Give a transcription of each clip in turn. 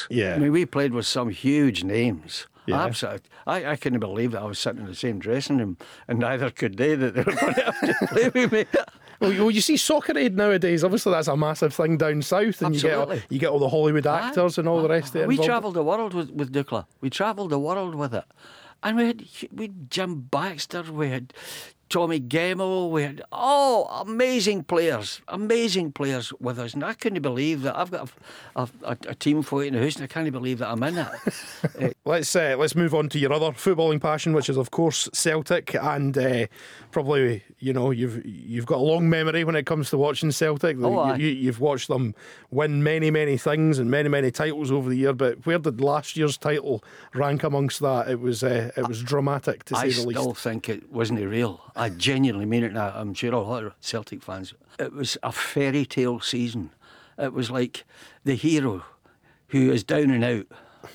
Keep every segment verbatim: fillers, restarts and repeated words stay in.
players. Yeah. I mean, we played with some huge names. Yeah. Absolutely. I, I couldn't believe that I was sitting in the same dressing room, and neither could they, that they were going to have to play with me. Well, you- well, you see Soccer Aid nowadays, obviously that's a massive thing down south, and you get, all, Absolutely. you get all the Hollywood actors and all the rest of it We involved. travelled the world with, with Dukla. We travelled the world with it. And we had, we had Jim Baxter, we had Tommy Gemmell, we had, oh, amazing players, amazing players with us. And I couldn't believe that I've got a, a, a team for it in the house, and I can't believe that I'm in it. Let's uh, let's move on to your other footballing passion, which is of course Celtic, and uh, probably you know you've you've got a long memory when it comes to watching Celtic. Oh, aye. you, you've watched them win many many things and many many titles over the year. But where did last year's title rank amongst that? It was uh, it was dramatic to say I the least. still think it wasn't real. I genuinely mean it now. I'm sure a lot of Celtic fans. It was a fairy tale season. It was like the hero who is down and out.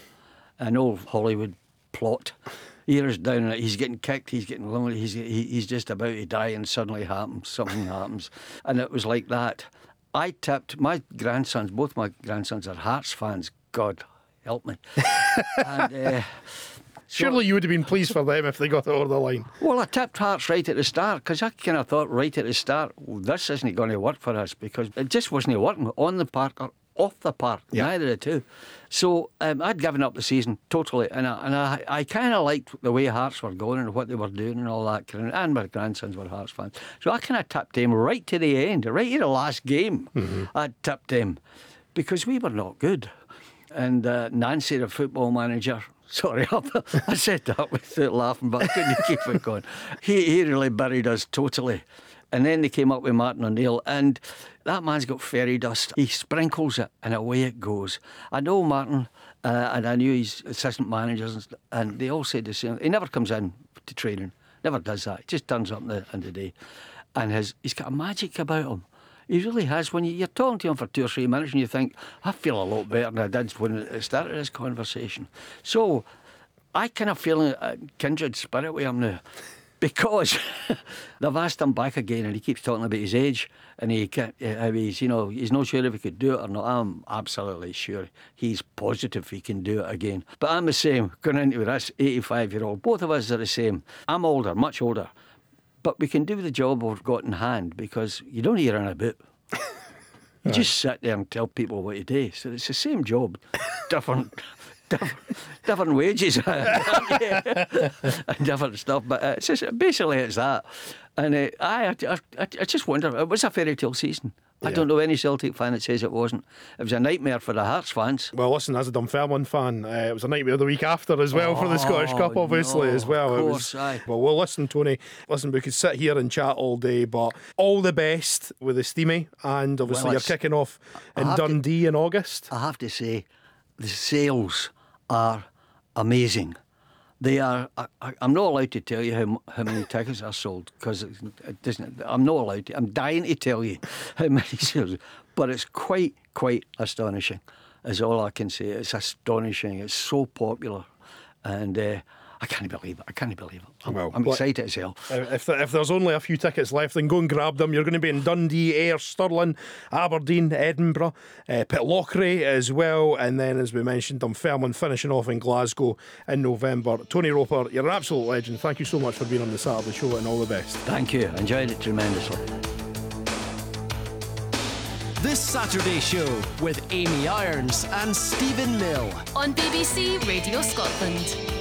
An old Hollywood plot. Hero's down and out. He's getting kicked. He's getting lonely. He's he, he's just about to die, and suddenly happens something happens, and it was like that. I tipped my grandsons. Both my grandsons are Hearts fans. God help me. and, uh, Surely you would have been pleased for them if they got it over the line. Well, I tipped Hearts right at the start, because I kind of thought right at the start, well, this isn't going to work for us, because it just wasn't working on the park or off the park, Yeah. neither of the two. So um, I'd given up the season totally, and I, and I, I kind of liked the way Hearts were going and what they were doing and all that, and my grandsons were Hearts fans. So I kind of tipped them right to the end, right to the last game. Mm-hmm. I tipped them because we were not good. And uh, Nancy, the football manager, sorry, I said that without laughing, but I couldn't keep it going. He, he really buried us totally. And then they came up with Martin O'Neill, and that man's got fairy dust. He sprinkles it, and away it goes. I know Martin, uh, and I knew his assistant managers, and, st- and they all said the same. He never comes in to training, never does that. He just turns up in the, in the day. And his, he's got a magic about him. He really has. When you, you're talking to him for two or three minutes and you think, I feel a lot better than I did when it started this conversation. So I kind of feel a kindred spirit with him now, because they've asked him back again, and he keeps talking about his age, and he can't, how he's, you know, he's not sure if he could do it or not. I'm absolutely sure he's positive he can do it again. But I'm the same, going into this eighty-five-year-old. Both of us are the same. I'm older, much older. But we can do the job we've got in hand, because you don't hear in a boot. You just sit there and tell people what you do. So it's the same job, different, different, different wages, yeah. and different stuff. But uh, it's just, basically it's that. And uh, I, I, I, I just wonder. It was a fairy tale season. I Yeah. don't know any Celtic fan that says it wasn't. It was a nightmare for the Hearts fans. Well, listen, as a Dunfermline fan, uh, it was a nightmare the week after as well for the Scottish Cup, Oh, obviously, no, as well. of It course, was, aye. well, well, listen, Tony, listen, we could sit here and chat all day, but all the best with the Steamy, and obviously Well, you're it's- kicking off in I have to- Dundee in August. I have to say, the sales are amazing. They are. I, I- I'm not allowed to tell you how m- how many tickets are sold, because it, it doesn't. I'm not allowed to. I'm dying to tell you how many sales, but it's quite quite astonishing. Is all I can say. It's astonishing. It's so popular, and uh, I can't believe it. I can't believe it. I'm, Well, I'm what- excited as hell. Uh, If, there, if there's only a few tickets left, then go and grab them. You're going to be in Dundee, Ayr, Stirling, Aberdeen, Edinburgh, uh, Pitlochry as well, and then, as we mentioned, Dunfermline finishing off in Glasgow in November. Tony Roper, you're an absolute legend. Thank you so much for being on the Saturday show, and all the best. Thank you. Enjoyed it tremendously. This Saturday Show with Amy Irons and Stephen Mill. On B B C Radio Scotland.